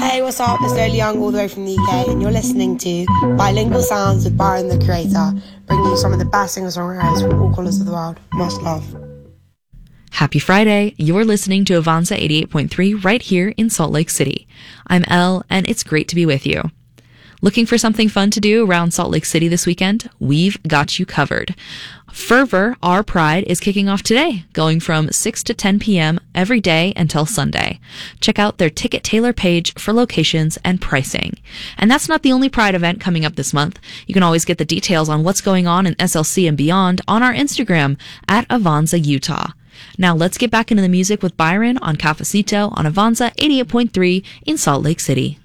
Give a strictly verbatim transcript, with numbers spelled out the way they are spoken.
Hey, what's up? It's Lily Young all the way from the U K, and you're listening to Bilingual Sounds with Byron the Creator, bringing you some of the best singer-songwriters from all corners of the world. Much love. Happy Friday. You're listening to Avanza eighty-eight point three right here in Salt Lake City. I'm Elle, and it's great to be with you. Looking for something fun to do around Salt Lake City this weekend? We've got you covered. Fervor, Our Pride, is kicking off today, going from six to ten p.m. every day until Sunday. Check out their Ticket Tailor page for locations and pricing. And that's not the only Pride event coming up this month. You can always get the details on what's going on in S L C and beyond on our Instagram at Avanza Utah. Now let's get back into the music with Byron on Cafecito on Avanza eighty-eight point three in Salt Lake City.